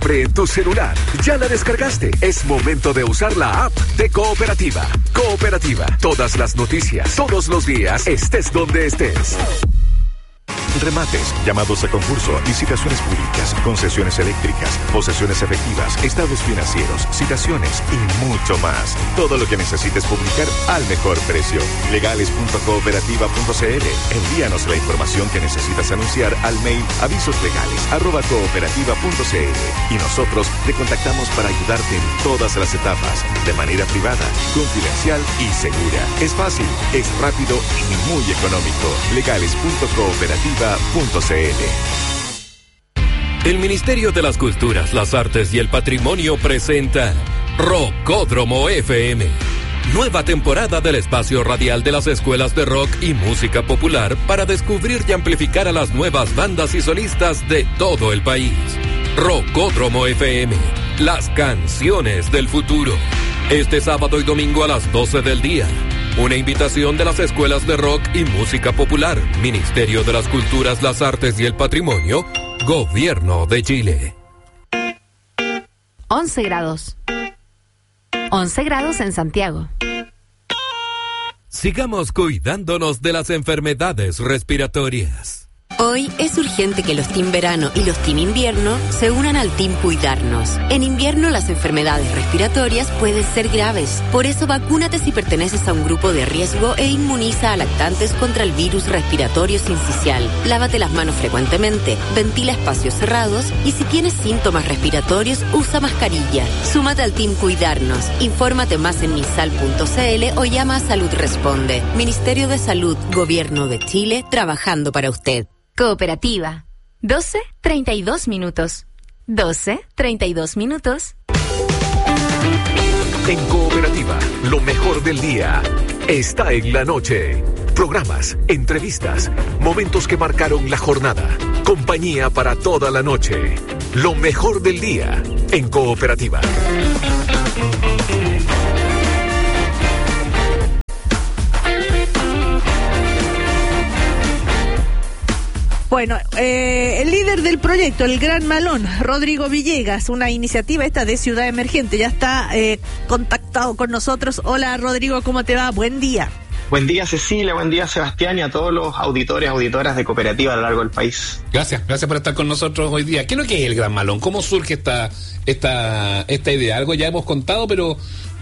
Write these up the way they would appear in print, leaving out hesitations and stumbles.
siempre en tu celular. ¿Ya la descargaste? Es momento de usar la app de Cooperativa. Cooperativa, todas las noticias, todos los días, estés donde estés. Remates, llamados a concurso, licitaciones públicas, concesiones eléctricas, posesiones efectivas, estados financieros, citaciones y mucho más. Todo lo que necesites publicar al mejor precio. Legales.cooperativa.cl. Envíanos la información que necesitas anunciar al mail avisoslegales@cooperativa.cl y nosotros te contactamos para ayudarte en todas las etapas, de manera privada, confidencial y segura. Es fácil, es rápido y muy económico. Legales.cooperativa.cl. El Ministerio de las Culturas, las Artes y el Patrimonio presenta Rockódromo FM. Nueva temporada del espacio radial de las escuelas de rock y música popular para descubrir y amplificar a las nuevas bandas y solistas de todo el país. Rockódromo FM, las canciones del futuro. Este sábado y domingo a las 12 del día. Una invitación de las escuelas de rock y música popular, Ministerio de las Culturas, las Artes y el Patrimonio, Gobierno de Chile. 11 grados. 11 grados en Santiago. Sigamos cuidándonos de las enfermedades respiratorias. Hoy es urgente que los Team Verano y los Team Invierno se unan al Team Cuidarnos. En invierno las enfermedades respiratorias pueden ser graves. Por eso vacúnate si perteneces a un grupo de riesgo e inmuniza a lactantes contra el virus respiratorio sincicial. Lávate las manos frecuentemente, ventila espacios cerrados y si tienes síntomas respiratorios, usa mascarilla. Súmate al Team Cuidarnos. Infórmate más en misal.cl o llama a Salud Responde. Ministerio de Salud, Gobierno de Chile, trabajando para usted. Cooperativa. 12:32 minutos. 12:32 minutos. En Cooperativa, lo mejor del día está en la noche. Programas, entrevistas, momentos que marcaron la jornada. Compañía para toda la noche. Lo mejor del día en Cooperativa. Bueno, el líder del proyecto, el Gran Malón, Rodrigo Villegas, una iniciativa esta de Ciudad Emergente, ya está contactado con nosotros. Hola Rodrigo, ¿cómo te va? Buen día. Buen día Cecilia, buen día Sebastián y a todos los auditores, auditoras de Cooperativa a lo largo del país. Gracias por estar con nosotros hoy día. ¿Qué es lo que es el Gran Malón? ¿Cómo surge esta idea? Algo ya hemos contado, pero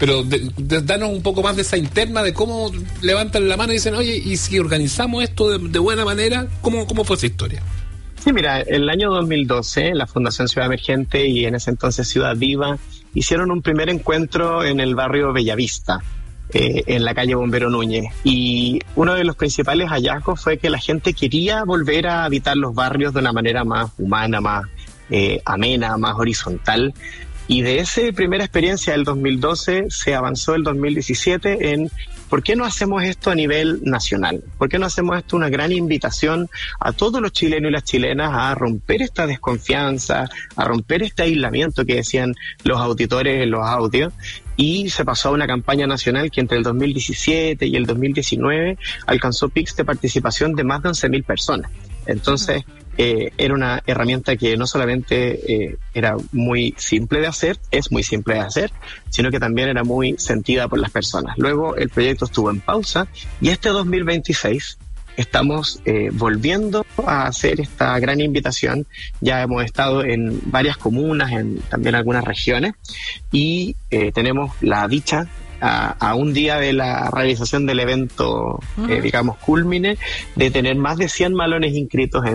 danos un poco más de esa interna de cómo levantan la mano y dicen, oye, y si organizamos esto de buena manera, ¿cómo fue esa historia? Sí, mira, en el año 2012 la Fundación Ciudad Emergente y en ese entonces Ciudad Viva hicieron un primer encuentro en el barrio Bellavista, en la calle Bombero Núñez, y uno de los principales hallazgos fue que la gente quería volver a habitar los barrios de una manera más humana, más amena, más horizontal. Y de esa primera experiencia del 2012 se avanzó el 2017 en ¿por qué no hacemos esto a nivel nacional? ¿Por qué no hacemos esto una gran invitación a todos los chilenos y las chilenas a romper esta desconfianza, a romper este aislamiento que decían los auditores en los audios? Y se pasó a una campaña nacional que entre el 2017 y el 2019 alcanzó picos de participación de más de 11.000 personas. Entonces, era una herramienta que no solamente era muy simple de hacer, es muy simple de hacer, sino que también era muy sentida por las personas. Luego el proyecto estuvo en pausa y este 2026 estamos volviendo a hacer esta gran invitación. Ya hemos estado en varias comunas, en también algunas regiones, y tenemos la dicha a un día de la realización del evento, digamos, cúlmine, de tener más de 100 malones inscritos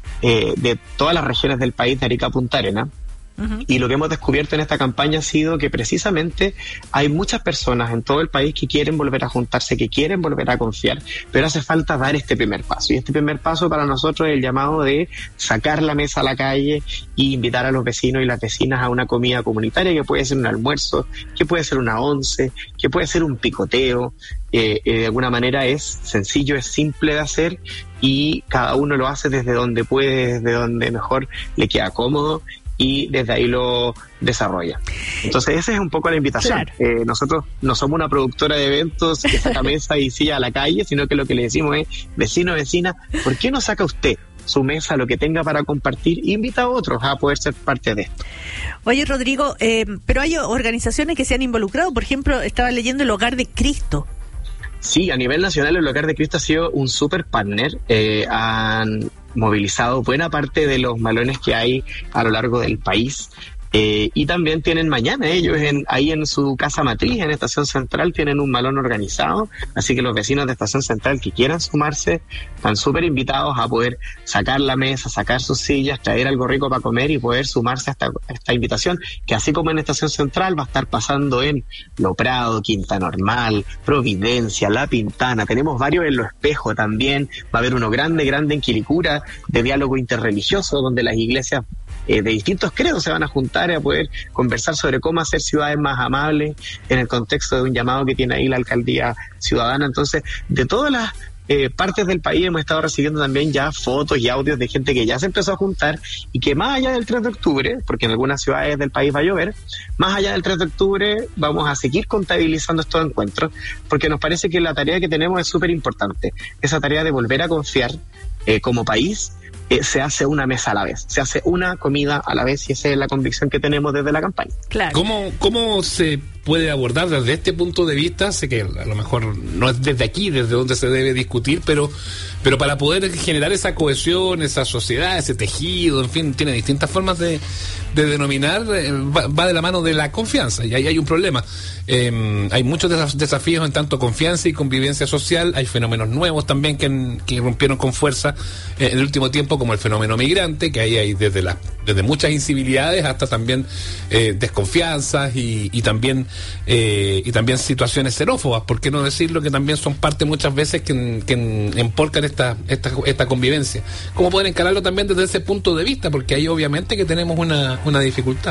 de todas las regiones del país, de Arica a Punta Arenas. Y lo que hemos descubierto en esta campaña ha sido que precisamente hay muchas personas en todo el país que quieren volver a juntarse, que quieren volver a confiar, pero hace falta dar este primer paso. Y este primer paso para nosotros es el llamado de sacar la mesa a la calle y invitar a los vecinos y las vecinas a una comida comunitaria, que puede ser un almuerzo, que puede ser una once, que puede ser un picoteo. De alguna manera es sencillo, es simple de hacer y cada uno lo hace desde donde puede, desde donde mejor le queda cómodo, y desde ahí lo desarrolla. Entonces esa es un poco la invitación. Claro. Nosotros no somos una productora de eventos que saca mesa y silla a la calle, sino que lo que le decimos es, vecino, vecina, ¿por qué no saca usted su mesa, lo que tenga para compartir, invita a otros a poder ser parte de esto. Oye, Rodrigo, pero hay organizaciones que se han involucrado, por ejemplo, estaba leyendo el Hogar de Cristo. Sí, a nivel nacional el Hogar de Cristo ha sido un super partner, han movilizado buena parte de los malones que hay a lo largo del país. Y también tienen mañana ellos ahí en su casa matriz, en Estación Central, tienen un malón organizado, así que los vecinos de Estación Central que quieran sumarse están súper invitados a poder sacar la mesa, sacar sus sillas, traer algo rico para comer y poder sumarse a esta invitación, que así como en Estación Central va a estar pasando en Lo Prado, Quinta Normal, Providencia, La Pintana, tenemos varios en Lo Espejo también, va a haber uno grande en Quilicura, de diálogo interreligioso, donde las iglesias de distintos credos se van a juntar a poder conversar sobre cómo hacer ciudades más amables en el contexto de un llamado que tiene ahí la alcaldía ciudadana. Entonces, de todas las partes del país hemos estado recibiendo también ya fotos y audios de gente que ya se empezó a juntar y que más allá del 3 de octubre, porque en algunas ciudades del país va a llover, más allá del 3 de octubre vamos a seguir contabilizando estos encuentros, porque nos parece que la tarea que tenemos es súper importante, esa tarea de volver a confiar como país. Se hace una mesa a la vez, se hace una comida a la vez, y esa es la convicción que tenemos desde la campaña. Claro. ¿Cómo se puede abordar desde este punto de vista? Sé que a lo mejor no es desde aquí, desde donde se debe discutir, pero para poder generar esa cohesión, esa sociedad, ese tejido, en fin, tiene distintas formas de denominar, va de la mano de la confianza, y ahí hay un problema. Hay muchos desafíos en tanto confianza y convivencia social, hay fenómenos nuevos también que irrumpieron con fuerza en el último tiempo, como el fenómeno migrante, que ahí hay desde muchas incivilidades hasta también desconfianzas y también situaciones xenófobas, por qué no decirlo, que también son parte muchas veces que empolcan esta convivencia. ¿Cómo pueden encararlo también desde ese punto de vista? Porque ahí obviamente que tenemos una dificultad.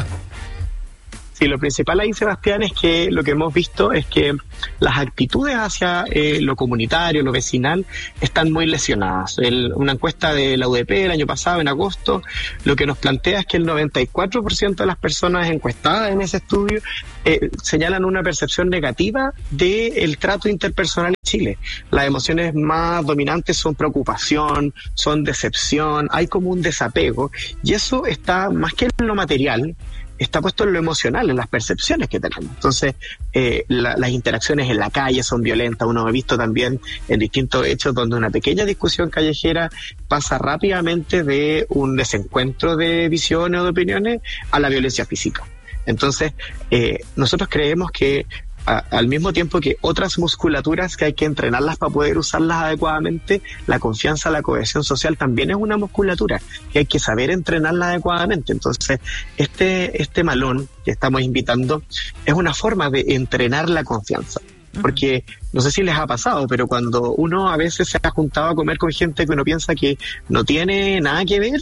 Sí, lo principal ahí, Sebastián, es que lo que hemos visto es que las actitudes hacia lo comunitario, lo vecinal, están muy lesionadas. Una encuesta de la UDP el año pasado, en agosto, lo que nos plantea es que el 94% de las personas encuestadas en ese estudio señalan una percepción negativa del trato interpersonal en Chile. Las emociones más dominantes son preocupación, son decepción, hay como un desapego, y eso está más que en lo material, está puesto en lo emocional, en las percepciones que tenemos. Entonces, las interacciones en la calle son violentas. Uno ha visto también en distintos hechos donde una pequeña discusión callejera pasa rápidamente de un desencuentro de visiones o de opiniones a la violencia física. Entonces, nosotros creemos que al mismo tiempo que otras musculaturas que hay que entrenarlas para poder usarlas adecuadamente, la confianza, la cohesión social también es una musculatura que hay que saber entrenarla adecuadamente. Entonces, este malón que estamos invitando es una forma de entrenar la confianza. Porque no sé si les ha pasado, pero cuando uno a veces se ha juntado a comer con gente que uno piensa que no tiene nada que ver,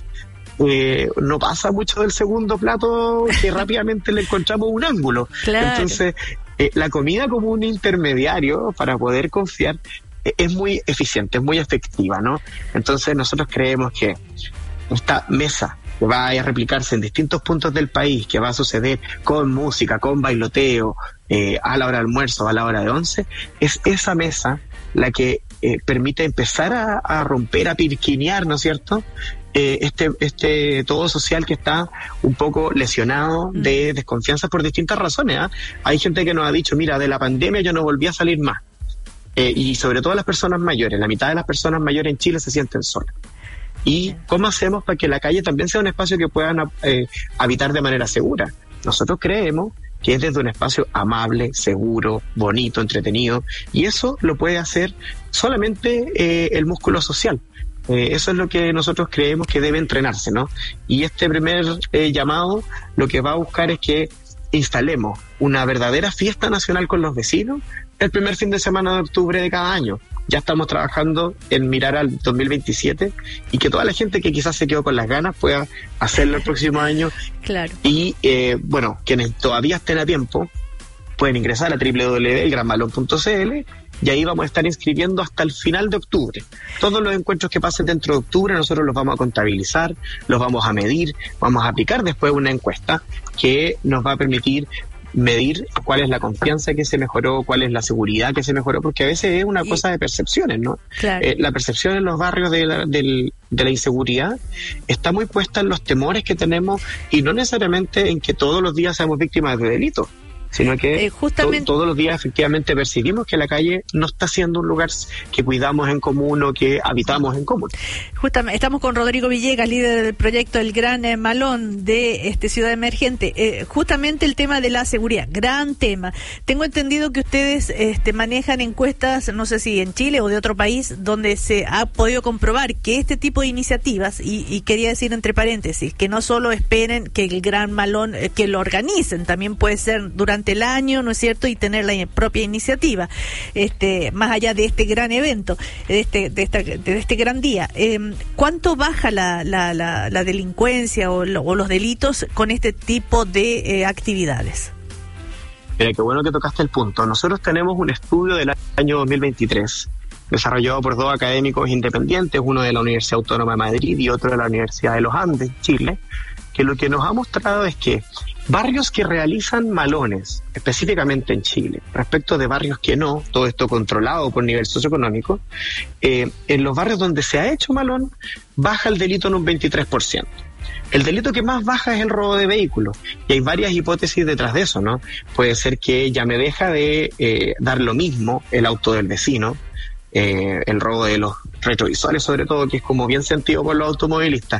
no pasa mucho del segundo plato que rápidamente le encontramos un ángulo. Claro. Entonces, la comida como un intermediario para poder confiar es muy eficiente, es muy efectiva, ¿no? Entonces nosotros creemos que esta mesa que va a replicarse en distintos puntos del país, que va a suceder con música, con bailoteo, a la hora de almuerzo, a la hora de once, es esa mesa la que permite empezar a romper, a pirquinear, ¿no es cierto?, este todo social que está un poco lesionado de desconfianza por distintas razones. Hay gente que nos ha dicho, mira, de la pandemia yo no volví a salir más. Y sobre todo las personas mayores, la mitad de las personas mayores en Chile se sienten solas. ¿Y cómo hacemos para que la calle también sea un espacio que puedan habitar de manera segura? Nosotros creemos que es desde un espacio amable, seguro, bonito, entretenido, y eso lo puede hacer solamente el músculo social. Eso es lo que nosotros creemos que debe entrenarse, ¿no? Y este primer llamado lo que va a buscar es que instalemos una verdadera fiesta nacional con los vecinos el primer fin de semana de octubre de cada año. Ya estamos trabajando en mirar al 2027 y que toda la gente que quizás se quedó con las ganas pueda hacerlo el próximo año. Claro. Y bueno, quienes todavía estén a tiempo pueden ingresar a www.elgranmalón.cl y ahí vamos a estar inscribiendo hasta el final de octubre. Todos los encuentros que pasen dentro de octubre nosotros los vamos a contabilizar, los vamos a medir, vamos a aplicar después una encuesta que nos va a permitir medir cuál es la confianza que se mejoró, cuál es la seguridad que se mejoró, porque a veces es una cosa de percepciones, ¿no? Claro. La percepción en los barrios de de la inseguridad está muy puesta en los temores que tenemos y no necesariamente en que todos los días seamos víctimas de delitos, sino que todos los días efectivamente percibimos que la calle no está siendo un lugar que cuidamos en común o que habitamos en común. Justamente estamos con Rodrigo Villegas, líder del proyecto El Gran Malón de Ciudad Emergente. Justamente el tema de la seguridad, gran tema. Tengo entendido que ustedes manejan encuestas, no sé si en Chile o de otro país, donde se ha podido comprobar que este tipo de iniciativas, y quería decir entre paréntesis, que no solo esperen que el Gran Malón, que lo organicen, también puede ser durante el año, ¿no es cierto?, y tener la propia iniciativa, más allá de este gran evento, de este gran día. ¿Cuánto baja la delincuencia o los delitos con este tipo de actividades? Mira, qué bueno que tocaste el punto. Nosotros tenemos un estudio del año 2023 desarrollado por dos académicos independientes, uno de la Universidad Autónoma de Madrid y otro de la Universidad de los Andes, Chile, que lo que nos ha mostrado es que barrios que realizan malones, específicamente en Chile, respecto de barrios que no, todo esto controlado por nivel socioeconómico, en los barrios donde se ha hecho malón, baja el delito en un 23%. El delito que más baja es el robo de vehículos, y hay varias hipótesis detrás de eso, ¿no? Puede ser que ya me deja de dar lo mismo el auto del vecino, el robo de los retrovisores sobre todo, que es como bien sentido por los automovilistas,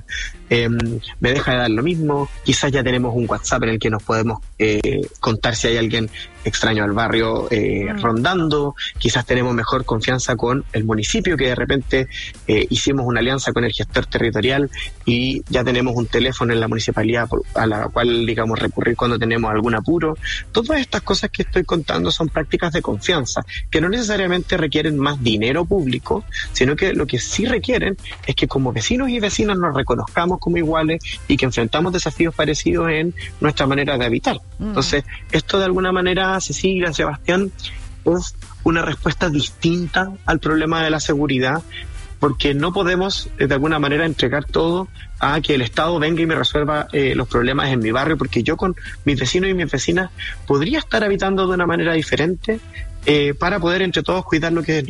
me deja de dar lo mismo. Quizás ya tenemos un WhatsApp en el que nos podemos contar si hay alguien extraño al barrio rondando. Quizás tenemos mejor confianza con el municipio, que de repente hicimos una alianza con el gestor territorial y ya tenemos un teléfono en la municipalidad a la cual, digamos, recurrir cuando tenemos algún apuro. Todas estas cosas que estoy contando son prácticas de confianza que no necesariamente requieren más dinero público, sino que lo que sí requieren es que como vecinos y vecinas nos reconozcamos como iguales y que enfrentamos desafíos parecidos en nuestra manera de habitar. Entonces, esto de alguna manera, Cecilia, Sebastián, es una respuesta distinta al problema de la seguridad, porque no podemos de alguna manera entregar todo a que el Estado venga y me resuelva los problemas en mi barrio, porque yo con mis vecinos y mis vecinas podría estar habitando de una manera diferente para poder entre todos cuidar lo que es